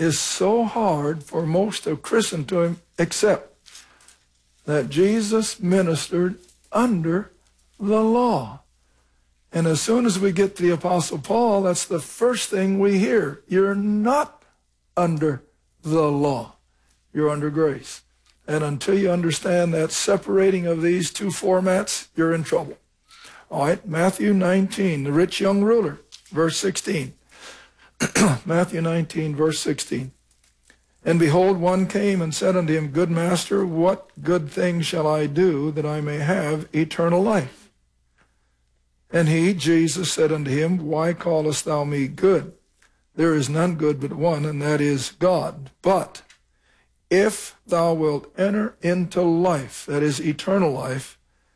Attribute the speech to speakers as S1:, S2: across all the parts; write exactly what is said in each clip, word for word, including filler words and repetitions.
S1: is so hard for most of Christendom to accept, that Jesus ministered under the law. And as soon as we get to the Apostle Paul, that's the first thing we hear. You're not under the law. You're under grace. And until you understand that separating of these two formats, you're in trouble. All right, Matthew nineteen, the rich young ruler, verse sixteen. Matthew nineteen, verse sixteen. And behold, one came and said unto him, Good master, what good thing shall I do that I may have eternal life? And he, Jesus, said unto him, Why callest thou me good? There is none good but one, and that is God. But if thou wilt enter into life, that is eternal life,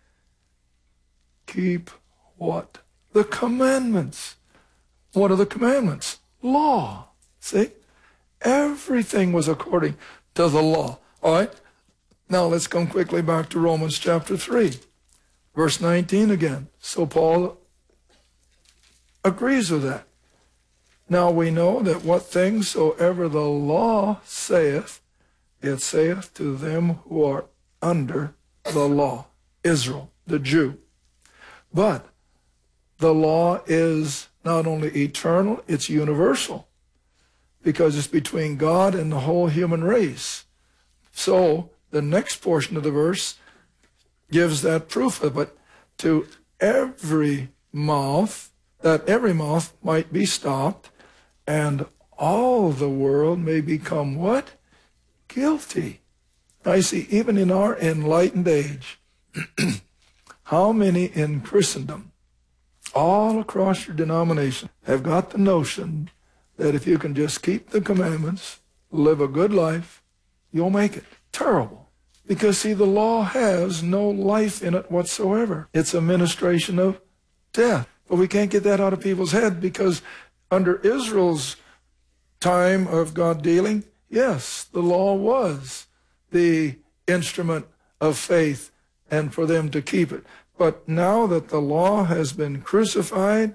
S1: keep what? The commandments. What are the commandments? Law. See? Everything was according to the law. All right? Now let's come quickly back to Romans chapter three. Verse nineteen again. So Paul agrees with that. Now we know that what things soever the law saith, it saith to them who are under the law. Israel, the Jew. But the law is not only eternal, it's universal, because it's between God and the whole human race. So the next portion of the verse gives that proof of it. To every mouth, that every mouth might be stopped, and all the world may become what? Guilty. I see, even in our enlightened age, how many in Christendom, all across your denomination, have got the notion that if you can just keep the commandments, live a good life, you'll make it. Terrible. Because, see, the law has no life in it whatsoever. It's a ministration of death. But we can't get that out of people's head, because under Israel's time of God dealing, yes, the law was the instrument of faith and for them to keep it. But now that the law has been crucified,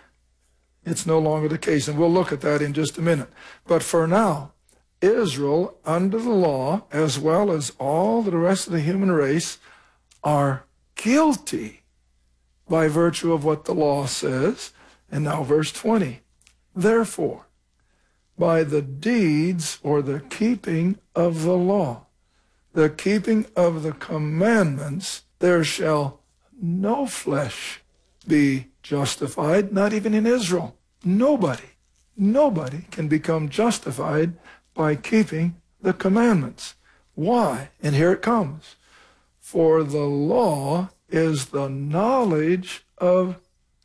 S1: it's no longer the case. And we'll look at that in just a minute. But for now, Israel, under the law, as well as all the rest of the human race, are guilty by virtue of what the law says. And now verse twenty. Therefore, by the deeds or the keeping of the law, the keeping of the commandments, there shall no flesh be justified, not even in Israel. Nobody, nobody can become justified by keeping the commandments. Why? And here it comes. For the law is the knowledge of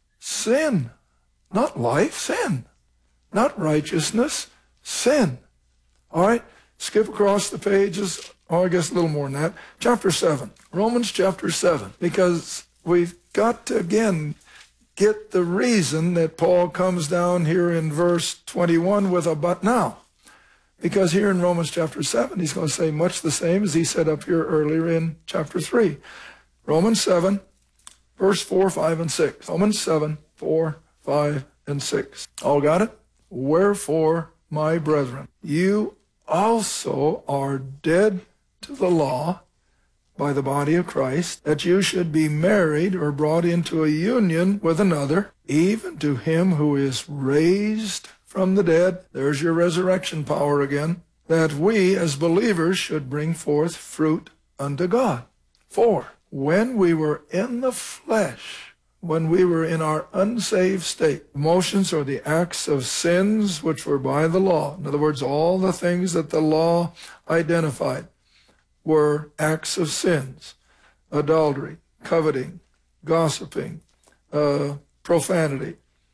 S1: sin. Not life, sin. Not righteousness, sin. All right? Skip across the pages. Oh, I guess a little more than that. Chapter seven. Romans chapter seven. Because we've got to, again, get the reason that Paul comes down here in verse twenty-one with a but now. Because here in Romans chapter seven, he's going to say much the same as he said up here earlier in chapter three. Romans seven, verse four, five, and six. Romans seven, four, five, and six. All got it? Wherefore, my brethren, you also are dead to the law by the body of Christ, that you should be married or brought into a union with another, even to him who is raised from the dead. There's your resurrection power again. That we as believers should bring forth fruit unto God. For when we were in the flesh, when we were in our unsaved state, motions or the acts of sins which were by the law, in other words, all the things that the law identified were acts of sins: adultery, coveting, gossiping, uh, profanity,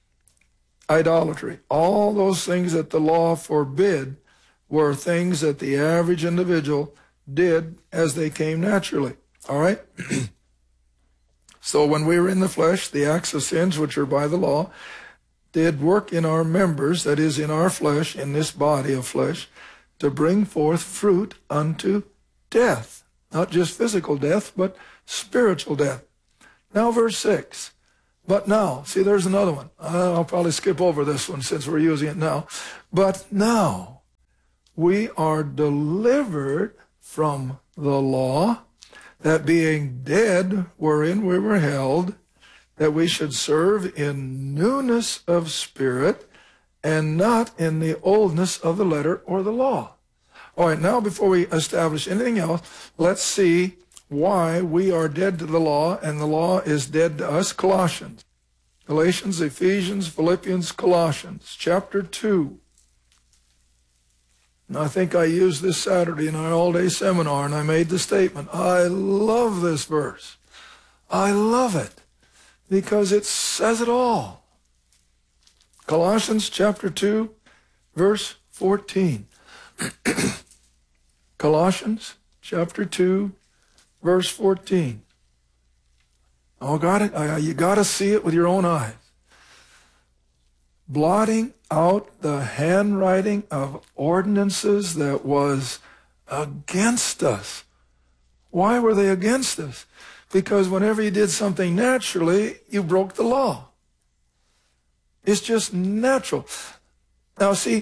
S1: idolatry. All those things that the law forbid were things that the average individual did as they came naturally. All right? So when we were in the flesh, the acts of sins which are by the law did work in our members, that is, in our flesh, in this body of flesh, to bring forth fruit unto death. Not just physical death, but spiritual death. Now verse six. But now, see, there's another one. I'll probably skip over this one since we're using it now. But now, we are delivered from the law, that being dead wherein we were held, that we should serve in newness of spirit and not in the oldness of the letter or the law. All right, now before we establish anything else, let's see why we are dead to the law and the law is dead to us. Colossians. Galatians, Ephesians, Philippians, Colossians, chapter two. And I think I used this Saturday in our all-day seminar, and I made the statement, I love this verse. I love it because it says it all. Colossians chapter two, verse fourteen. Colossians chapter two, verse fourteen. Oh, got it? You got to see it with your own eyes. Blotting out the handwriting of ordinances that was against us. Why were they against us? Because whenever you did something naturally, you broke the law. It's just natural. Now, see,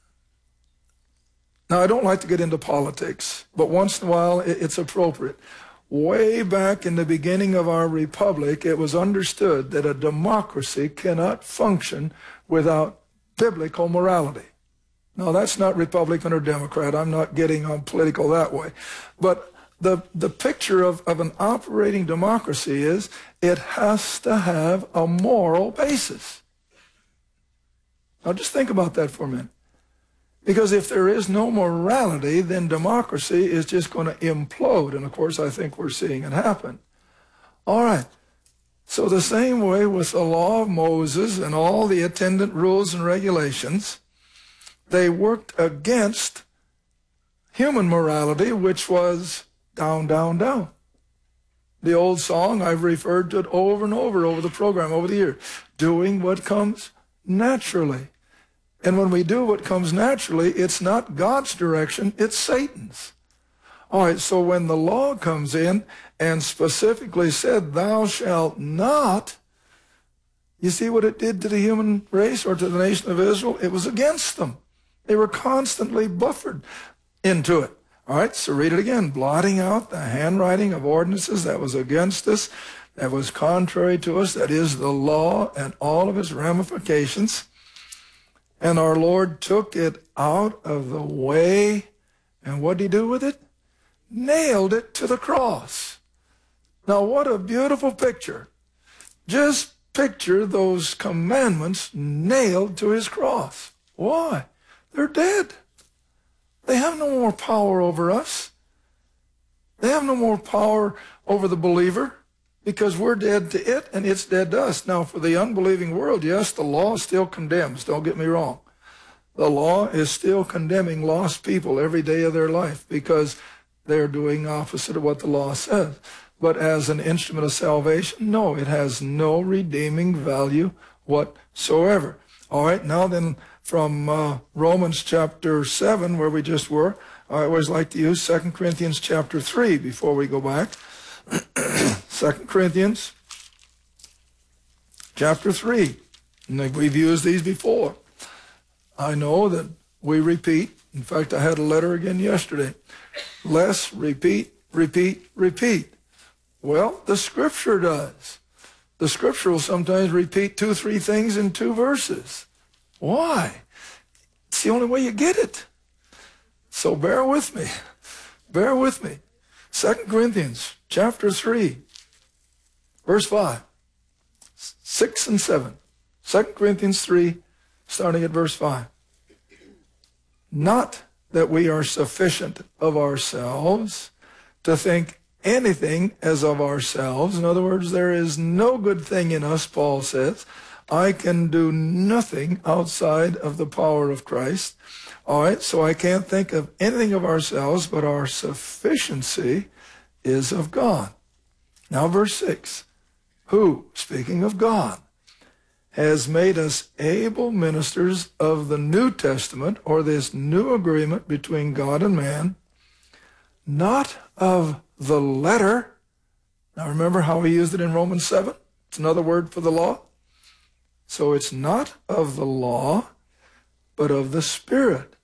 S1: now I don't like to get into politics, but once in a while it's appropriate. Way back in the beginning of our republic, it was understood that a democracy cannot function without biblical morality. Now, that's not Republican or Democrat. I'm not getting on political that way. But the, the picture of, of an operating democracy is it has to have a moral basis. Now, just think about that for a minute. Because if there is no morality, then democracy is just going to implode. And of course, I think we're seeing it happen. All right. So the same way with the law of Moses and all the attendant rules and regulations, they worked against human morality, which was down, down, down. The old song, I've referred to it over and over over the program over the years, doing what comes naturally. And when we do what comes naturally, it's not God's direction, it's Satan's. All right, so when the law comes in and specifically said, thou shalt not, you see what it did to the human race or to the nation of Israel? It was against them. They were constantly buffered into it. All right, so read it again. Blotting out the handwriting of ordinances that was against us, that was contrary to us, that is the law and all of its ramifications. And our Lord took it out of the way, and what did he do with it? Nailed it to the cross. Now, what a beautiful picture. Just picture those commandments nailed to his cross. Why? They're dead. They have no more power over us. They have no more power over the believer because we're dead to it and it's dead to us. Now, for the unbelieving world, yes, the law still condemns. Don't get me wrong. The law is still condemning lost people every day of their life because they're doing opposite of what the law says. But as an instrument of salvation, no, it has no redeeming value whatsoever. All right, now then from uh, Romans chapter seven, where we just were, I always like to use Second Corinthians chapter three before we go back. Second Corinthians chapter three. And we've used these before. I know that we repeat. In fact, I had a letter again yesterday. Less, repeat, repeat, repeat. Well, the Scripture does. The Scripture will sometimes repeat two, three things in two verses. Why? It's the only way you get it. So bear with me. Bear with me. Second Corinthians chapter three, verse five, six and seven. Second Corinthians three, starting at verse five. Not that we are sufficient of ourselves to think anything as of ourselves. In other words, there is no good thing in us, Paul says. I can do nothing outside of the power of Christ. All right, so I can't think of anything of ourselves, but our sufficiency is of God. Now verse six, who, speaking of God, has made us able ministers of the New Testament, or this new agreement between God and man, not of the letter. Now remember how he used it in Romans seven? It's another word for the law. So it's not of the law, but of the Spirit.